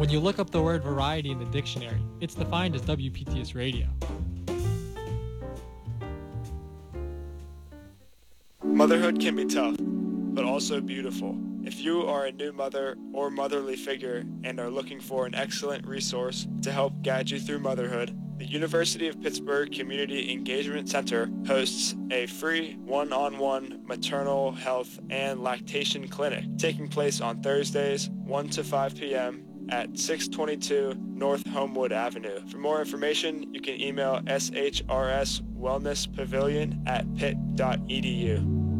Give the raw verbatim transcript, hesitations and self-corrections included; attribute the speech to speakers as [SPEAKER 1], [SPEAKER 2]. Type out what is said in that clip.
[SPEAKER 1] When you look up the word variety in the dictionary, it's defined as W P T S Radio.
[SPEAKER 2] Motherhood can be tough, but also beautiful. If you are a new mother or motherly figure and are looking for an excellent resource to help guide you through motherhood, the University of Pittsburgh Community Engagement Center hosts a free one-on-one maternal health and lactation clinic taking place on Thursdays, one to five p.m. at six twenty-two North Homewood Avenue. For more information, you can email S H R S Wellness Pavilion at pitt dot e d u.